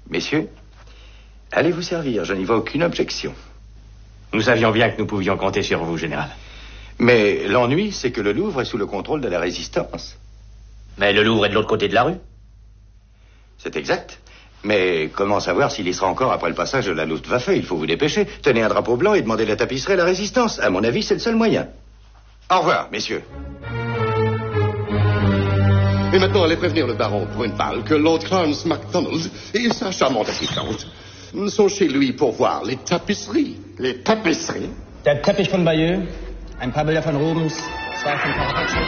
Messieurs, allez vous servir, je n'y vois aucune objection. Nous savions bien que nous pouvions compter sur vous, général. Mais l'ennui, c'est que le Louvre est sous le contrôle de la Résistance. Mais le Louvre est de l'autre côté de la rue. C'est exact. Mais comment savoir s'il y sera encore après le passage de la Luftwaffe? Il faut vous dépêcher. Tenez un drapeau blanc et demandez la tapisserie à la Résistance. À mon avis, c'est le seul moyen. Au revoir, messieurs. Et maintenant, allez prévenir le baron Brunval que Lord Clarence MacDonald et sa charmante assistante sont chez lui pour voir les tapisseries. Les tapisseries? Der Teppich von Bayeux, ein paar Bilder von Rubens, zwei von Caravaggio.